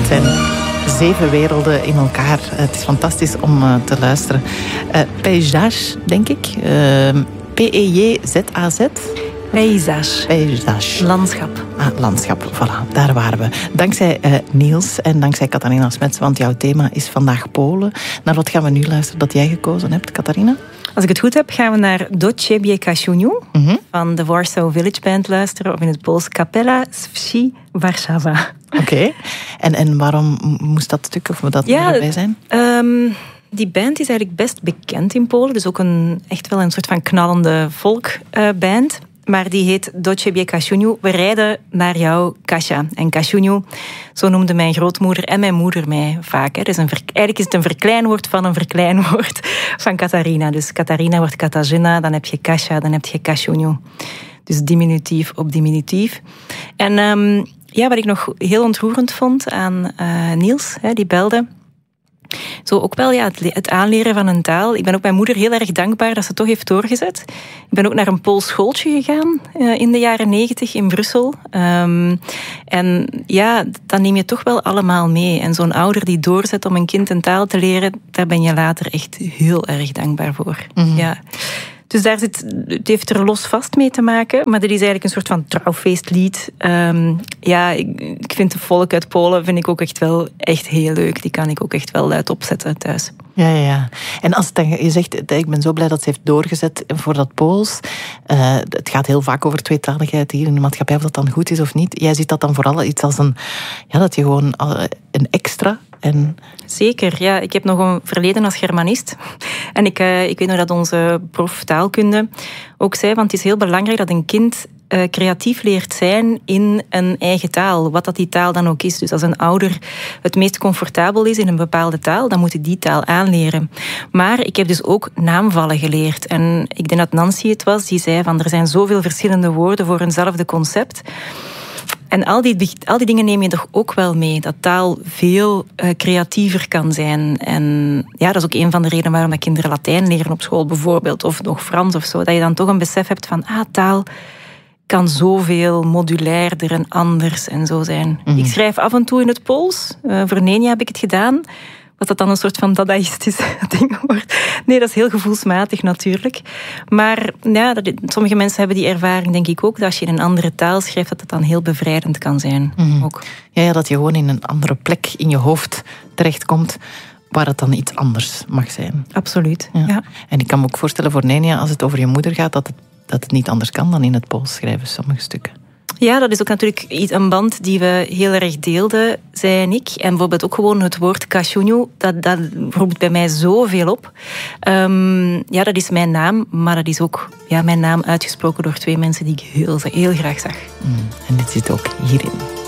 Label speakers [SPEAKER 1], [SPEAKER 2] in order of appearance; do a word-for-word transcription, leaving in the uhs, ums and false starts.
[SPEAKER 1] Het zijn zeven werelden in elkaar. Het is fantastisch om uh, te luisteren. Uh, Paysage, denk ik. Uh, P E J Z A Z.
[SPEAKER 2] Paysage.
[SPEAKER 1] Paysage.
[SPEAKER 2] Landschap.
[SPEAKER 1] Ah, landschap, voilà, daar waren we. Dankzij uh, Niels en dankzij Catharina Smets, want jouw thema is vandaag Polen. Naar wat gaan we nu luisteren dat jij gekozen hebt, Catharina?
[SPEAKER 2] Als ik het goed heb, gaan we naar Do Ciebie Kasiuniu
[SPEAKER 1] Mm-hmm.
[SPEAKER 2] van de Warsaw Village Band luisteren, of in het Pools Kapela z Wsi Warszawa.
[SPEAKER 1] Oké, okay. en, en waarom moest dat stuk, of moet dat
[SPEAKER 2] ja,
[SPEAKER 1] erbij zijn?
[SPEAKER 2] Um, die band is eigenlijk best bekend in Polen, dus ook een, echt wel een soort van knallende volkband. Uh, Maar die heet Do Ciebie Kasiuniu. We rijden naar jou, Kasia. En Kasiuniu, zo noemde mijn grootmoeder en mijn moeder mij vaak. Hè. Dus een ver, eigenlijk is het een verkleinwoord van een verkleinwoord van Catharina. Dus Catharina wordt Katarzyna, dan heb je Kasia, dan heb je Kasiuniu. Dus diminutief op diminutief. En um, ja, wat ik nog heel ontroerend vond aan uh, Niels, hè, die belde. Zo ook wel ja, het, het aanleren van een taal. Ik ben ook mijn moeder heel erg dankbaar dat ze het toch heeft doorgezet. Ik ben ook naar een Pools schooltje gegaan uh, in de jaren negentig in Brussel. Um, en ja, dan neem je toch wel allemaal mee. En zo'n ouder die doorzet om een kind een taal te leren, daar ben je later echt heel erg dankbaar voor. Mm-hmm. Ja. Dus daar zit, het heeft er los vast mee te maken. Maar dit is eigenlijk een soort van trouwfeestlied. Um, ja, ik, ik vind de volk uit Polen vind ik ook echt wel echt heel leuk. Die kan ik ook echt wel luid opzetten thuis.
[SPEAKER 1] Ja, ja, ja. En als het dan, je zegt, ik ben zo blij dat ze heeft doorgezet voor dat Pools. Uh, het gaat heel vaak over tweetaligheid hier in de maatschappij, of dat dan goed is of niet. Jij ziet dat dan vooral iets als een, ja, dat je gewoon een extra... En...
[SPEAKER 2] Zeker, ja. Ik heb nog een verleden als Germanist. En ik, uh, ik weet nog dat onze prof taalkunde ook zei, want het is heel belangrijk dat een kind uh, creatief leert zijn in een eigen taal. Wat dat die taal dan ook is. Dus als een ouder het meest comfortabel is in een bepaalde taal, dan moet hij die taal aanleren. Maar ik heb dus ook naamvallen geleerd. En ik denk dat Nancy het was, die zei van er zijn zoveel verschillende woorden voor eenzelfde concept. En al die, al die dingen neem je toch ook wel mee. Dat taal veel uh, creatiever kan zijn. En ja, dat is ook een van de redenen waarom dat kinderen Latijn leren op school bijvoorbeeld. Of nog Frans of zo. Dat je dan toch een besef hebt van, ah, taal kan zoveel modulairder en anders en zo zijn. Mm-hmm. Ik schrijf af en toe in het Pools. Uh, voor Nenia heb ik het gedaan. Wat dat dan een soort van dadaïstisch ding wordt. Nee, dat is heel gevoelsmatig natuurlijk. Maar ja, dat, sommige mensen hebben die ervaring denk ik ook, dat als je in een andere taal schrijft, dat het dan heel bevrijdend kan zijn. Mm-hmm. Ook.
[SPEAKER 1] Ja, ja, dat je gewoon in een andere plek in je hoofd terechtkomt, waar het dan iets anders mag zijn.
[SPEAKER 2] Absoluut, ja. ja.
[SPEAKER 1] En ik kan me ook voorstellen voor Nenia, als het over je moeder gaat, dat het, dat het niet anders kan dan in het Pools schrijven, sommige stukken.
[SPEAKER 2] Ja, dat is ook natuurlijk een band die we heel erg deelden, zij en ik. En bijvoorbeeld ook gewoon het woord Kasiuniu, dat, dat roept bij mij zoveel op. Um, ja, dat is mijn naam, maar dat is ook ja, mijn naam uitgesproken door twee mensen die ik heel, heel graag zag.
[SPEAKER 1] Mm, en dit zit ook hierin.